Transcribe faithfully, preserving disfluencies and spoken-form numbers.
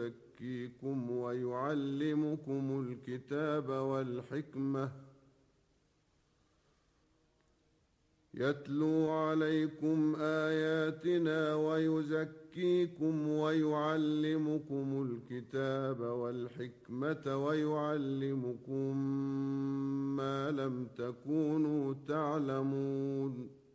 ويزكيكم ويعلمكم الكتاب والحكمة يتلو عليكم آياتنا ويزكيكم ويعلمكم الكتاب والحكمة ويعلمكم ما لم تكونوا تعلمون